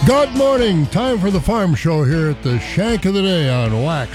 Good morning. Time for the Farm Show here at the Shank of the Day on Wax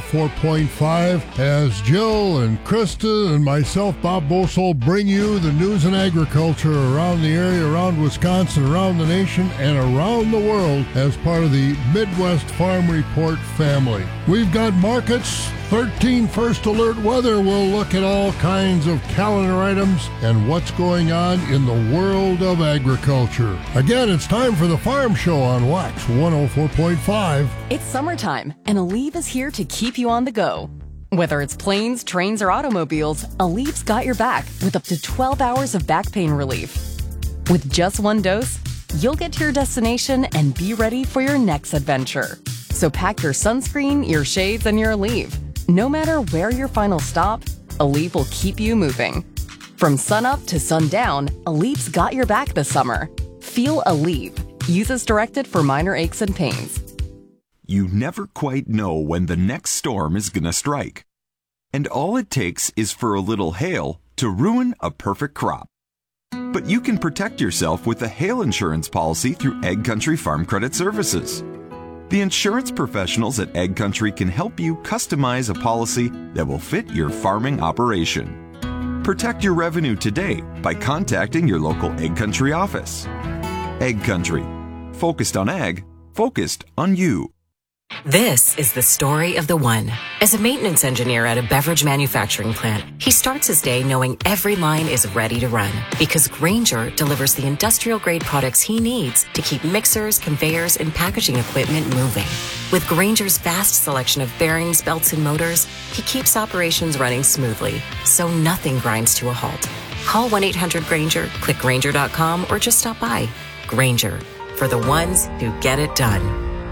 104.5 as Jill and Krista and myself, Bob Bosol, bring you the news and agriculture around the area, around Wisconsin, around the nation, and around the world as part of the Midwest Farm Report family. We've got markets, 13 first alert weather. We'll look at all kinds of calendar items and what's going on in the world of agriculture. Again, it's time for the Farm Show on Wax 104.5. It's summertime, and Aleve is here to keep you on the go. Whether it's planes, trains, or automobiles, Aleve's got your back with up to 12 hours of back pain relief. With just one dose, you'll get to your destination and be ready for your next adventure. So pack your sunscreen, your shades, and your Aleve. No matter where your final stop, Aleve will keep you moving. From sunup to sundown, Aleve's got your back this summer. Feel Aleve. Use as directed for minor aches and pains. You never quite know when the next storm is going to strike. And all it takes is for a little hail to ruin a perfect crop. But you can protect yourself with a hail insurance policy through Ag Country Farm Credit Services. The insurance professionals at Ag Country can help you customize a policy that will fit your farming operation. Protect your revenue today by contacting your local Ag Country office. Ag Country. Focused on ag, focused on you. This is the story of the one. As a maintenance engineer at a beverage manufacturing plant, he starts his day knowing every line is ready to run because Grainger delivers the industrial-grade products he needs to keep mixers, conveyors, and packaging equipment moving. With Grainger's vast selection of bearings, belts, and motors, he keeps operations running smoothly, so nothing grinds to a halt. Call 1-800-GRAINGER, click Grainger.com, or just stop by. Grainger, for the ones who get it done.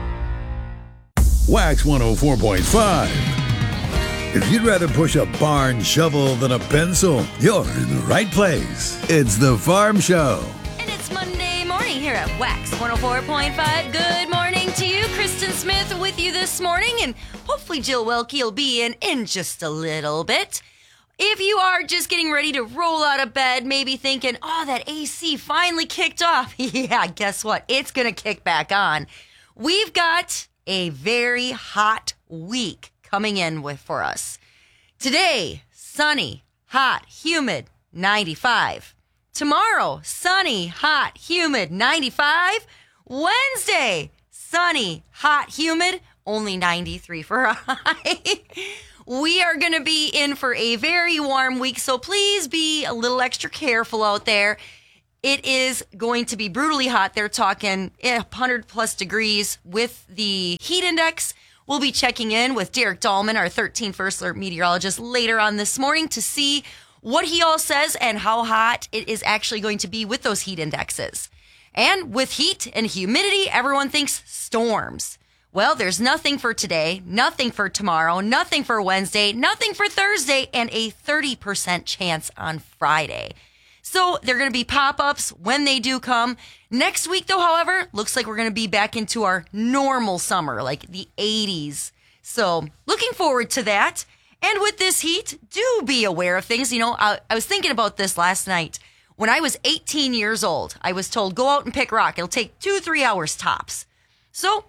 Wax 104.5. If you'd rather push a barn shovel than a pencil, you're in the right place. It's the Farm Show. And it's Monday morning here at Wax 104.5. Good morning to you. Kristen Smith with you this morning, and hopefully Jill Welke will be in just a little bit. If you are just getting ready to roll out of bed, maybe thinking, oh, that AC finally kicked off. Yeah, guess what? It's going to kick back on. We've got a very hot week coming in for us. Today, sunny, hot, humid, 95. Tomorrow, sunny, hot, humid, 95. Wednesday, sunny, hot, humid, only 93 for a high. We are going to be in for a very warm week, so please be a little extra careful out there. It is going to be brutally hot. They're talking 100 plus degrees with the heat index. We'll be checking in with Derek Dahlman, our 13th First Alert meteorologist, later on this morning to see what he all says and how hot it is actually going to be with those heat indexes. And with heat and humidity, everyone thinks storms. Well, there's nothing for today, nothing for tomorrow, nothing for Wednesday, nothing for Thursday, and a 30% chance on Friday. So they're going to be pop-ups when they do come. Next week, though, however, looks like we're going to be back into our normal summer, like the 80s. So looking forward to that. And with this heat, do be aware of things. You know, I was thinking about this last night. When I was 18 years old, I was told, go out and pick rock. It'll take 2-3 hours tops. So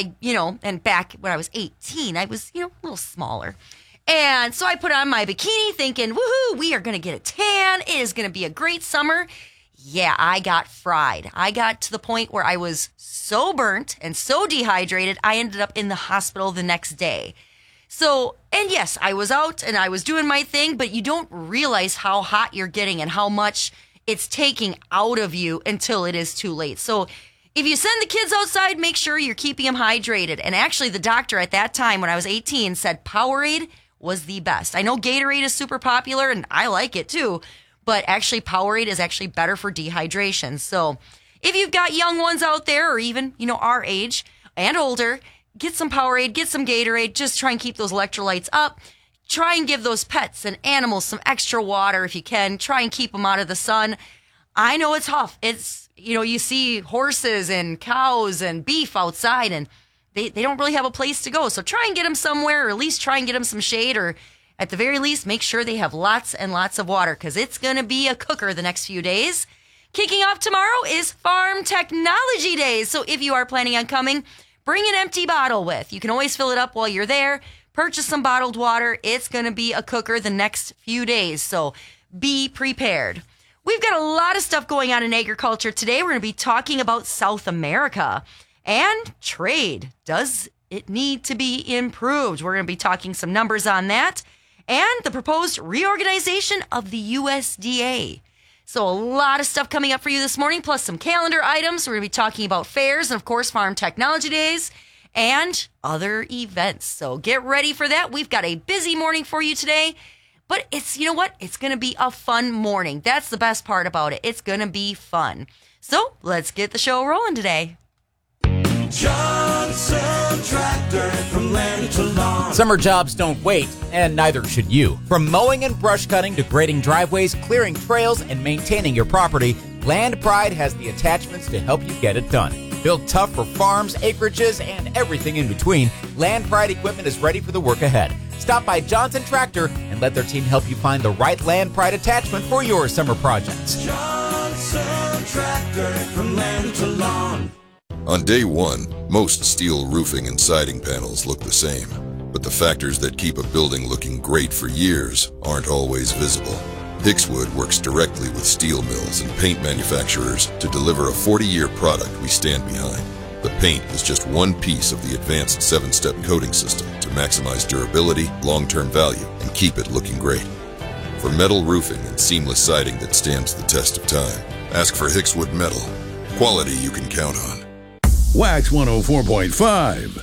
and back when I was 18, I was, a little smaller. And so I put on my bikini thinking, woohoo, we are going to get a tan. It is going to be a great summer. Yeah, I got fried. I got to the point where I was so burnt and so dehydrated, I ended up in the hospital the next day. So, and yes, I was out and I was doing my thing, but you don't realize how hot you're getting and how much it's taking out of you until it is too late. So if you send the kids outside, make sure you're keeping them hydrated. And actually, the doctor at that time, when I was 18, said Powerade was the best. I know Gatorade is super popular, and I like it too, but actually Powerade is actually better for dehydration. So if you've got young ones out there, or even, our age and older, get some Powerade, get some Gatorade, just try and keep those electrolytes up. Try and give those pets and animals some extra water if you can. Try and keep them out of the sun. I know it's tough. It's, you see horses and cows and beef outside, and they don't really have a place to go. So try and get them somewhere, or at least try and get them some shade, or at the very least, make sure they have lots and lots of water, because it's going to be a cooker the next few days. Kicking off tomorrow is Farm Technology Days. So if you are planning on coming, bring an empty bottle with. You can always fill it up while you're there. Purchase some bottled water. It's going to be a cooker the next few days, so be prepared. We've got a lot of stuff going on in agriculture today. We're going to be talking about South America and trade. Does it need to be improved? We're going to be talking some numbers on that and the proposed reorganization of the USDA. So a lot of stuff coming up for you this morning, plus some calendar items. We're going to be talking about fairs and, of course, Farm Technology Days and other events. So get ready for that. We've got a busy morning for you today, but you know what? It's going to be a fun morning. That's the best part about it. It's going to be fun. So let's get the show rolling today. Johnson Tractor, from land to lawn. Summer jobs don't wait, and neither should you. From mowing and brush cutting to grading driveways, clearing trails, and maintaining your property, Land Pride has the attachments to help you get it done. Built tough for farms, acreages, and everything in between, Land Pride equipment is ready for the work ahead. Stop by Johnson Tractor and let their team help you find the right Land Pride attachment for your summer projects. Johnson Tractor, from land to lawn. On day one, most steel roofing and siding panels look the same, but the factors that keep a building looking great for years aren't always visible. Hickswood works directly with steel mills and paint manufacturers to deliver a 40-year product we stand behind. The paint is just one piece of the advanced 7-step coating system to maximize durability, long-term value, and keep it looking great. For metal roofing and seamless siding that stands the test of time, ask for Hickswood Metal. Quality you can count on. Wax 104.5.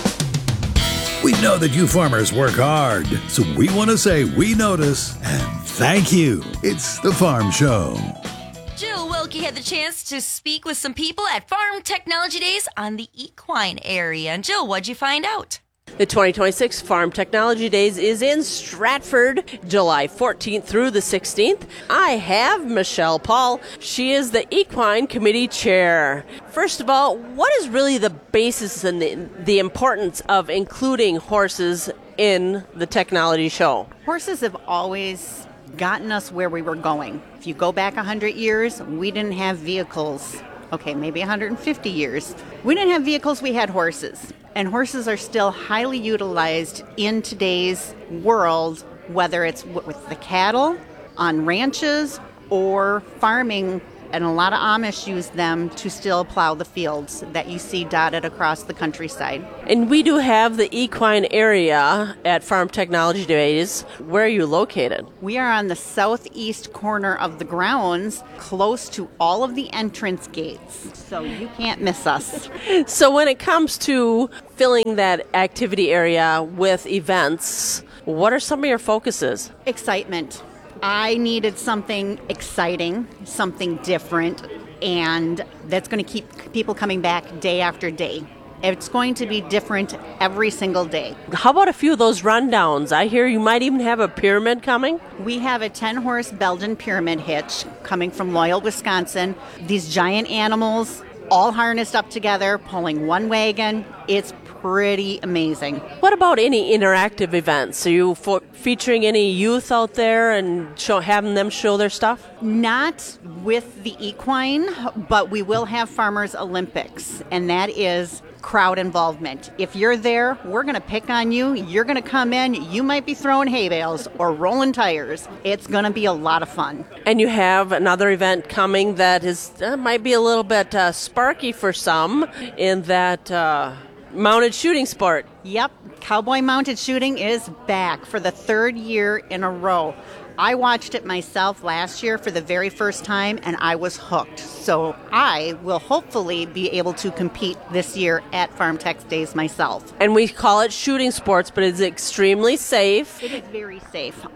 We know that you farmers work hard, so we want to say we notice and thank you. It's the Farm Show. Jill Wilkie had the chance to speak with some people at Farm Technology Days on the equine area. And Jill, what'd you find out? The 2026 Farm Technology Days is in Stratford, July 14th through the 16th. I have Michelle Paul. She is the Equine Committee Chair. First of all, what is really the basis and the importance of including horses in the technology show? Horses have always gotten us where we were going. If you go back 100 years, we didn't have vehicles. Okay, maybe 150 years. We didn't have vehicles, we had horses. And horses are still highly utilized in today's world, whether it's with the cattle, on ranches, or farming. And a lot of Amish use them to still plow the fields that you see dotted across the countryside. And we do have the equine area at Farm Technology Days. Where are you located? We are on the southeast corner of the grounds, close to all of the entrance gates. So you can't miss us. So when it comes to filling that activity area with events, what are some of your focuses? Excitement. I needed something exciting, something different, and that's going to keep people coming back day after day. It's going to be different every single day. How about a few of those rundowns? I hear you might even have a pyramid coming. We have a 10-horse Belgian pyramid hitch coming from Loyal, Wisconsin. These giant animals all harnessed up together, pulling one wagon. It's pretty amazing. What about any interactive events? Are you featuring any youth out there and having them show their stuff? Not with the equine, but we will have Farmers Olympics, and that is crowd involvement. If you're there, we're going to pick on you. You're going to come in. You might be throwing hay bales or rolling tires. It's going to be a lot of fun. And you have another event coming that is might be a little bit sparky for some in that mounted shooting sport. Yep, cowboy mounted shooting is back for the third year in a row. I watched it myself last year for the very first time, and I was hooked. So I will hopefully be able to compete this year at Farm Tech Days myself. And we call it shooting sports, but it's extremely safe. It is very safe.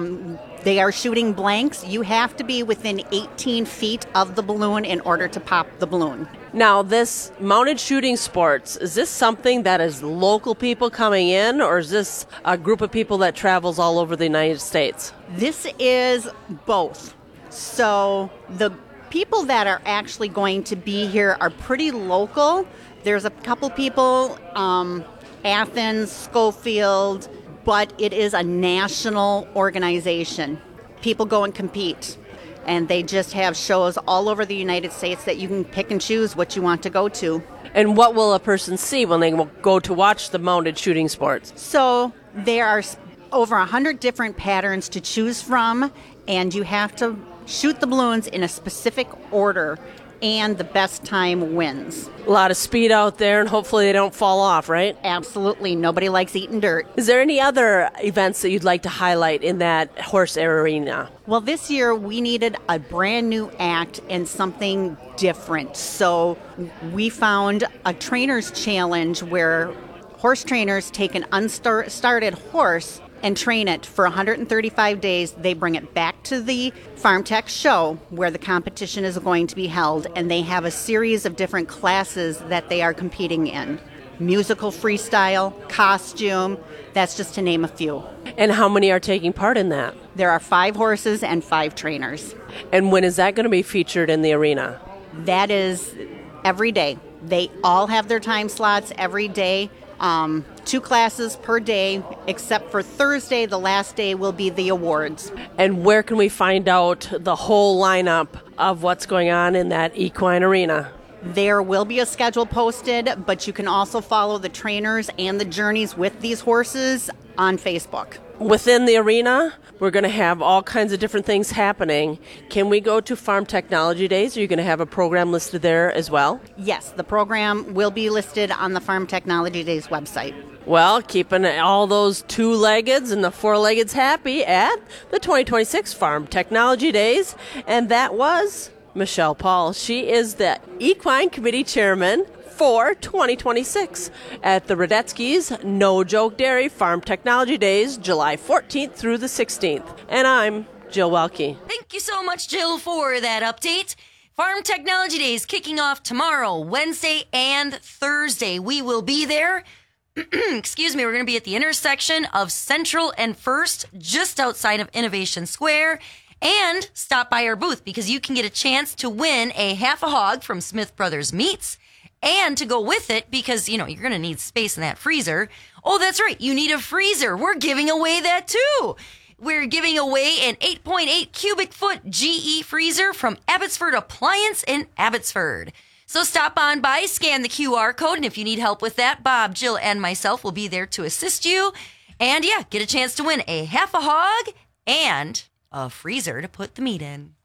They are shooting blanks. You have to be within 18 feet of the balloon in order to pop the balloon. Now, this mounted shooting sports, is this something that is local people coming in, or is this a group of people that travels all over the United States? This is both. So the people that are actually going to be here are pretty local. There's a couple people, Athens, Schofield, but it is a national organization. People go and compete. And they just have shows all over the United States that you can pick and choose what you want to go to. And what will a person see when they go to watch the mounted shooting sports? So there are over 100 different patterns to choose from, and you have to shoot the balloons in a specific order, and the best time wins. A lot of speed out there, and hopefully they don't fall off, right? Absolutely. Nobody likes eating dirt. Is there any other events that you'd like to highlight in that horse arena? Well, this year we needed a brand new act and something different. So we found a trainer's challenge where horse trainers take an unstarted horse and train it for 135 days. They bring it back to the Farm Tech show where the competition is going to be held, and they have a series of different classes that they are competing in. Musical freestyle, costume, that's just to name a few. And how many are taking part in that? There are 5 horses and 5 trainers. And when is that going to be featured in the arena? That is every day. They all have their time slots every day. 2 classes per day, except for Thursday, the last day, will be the awards. And where can we find out the whole lineup of what's going on in that equine arena? There will be a schedule posted, but you can also follow the trainers and the journeys with these horses on Facebook. Within the arena, we're going to have all kinds of different things happening. Can we go to Farm Technology Days? Are you going to have a program listed there as well? Yes, the program will be listed on the Farm Technology Days website. Well, keeping all those 2-leggeds and the 4-leggeds happy at the 2026 Farm Technology Days. And that was Michelle Paul. She is the Equine Committee Chairman for 2026 at the Radetzky's No Joke Dairy Farm Technology Days, July 14th through the 16th. And I'm Jill Welke. Thank you so much, Jill, for that update. Farm Technology Days kicking off tomorrow, Wednesday, and Thursday. We will be there. Excuse me, we're going to be at the intersection of Central and First, just outside of Innovation Square. And stop by our booth because you can get a chance to win a half a hog from Smith Brothers Meats. And to go with it, because, you're going to need space in that freezer. Oh, that's right. You need a freezer. We're giving away that too. We're giving away an 8.8 cubic foot GE freezer from Abbotsford Appliance in Abbotsford. So stop on by, scan the QR code, and if you need help with that, Bob, Jill, and myself will be there to assist you. And yeah, get a chance to win a half a hog and a freezer to put the meat in.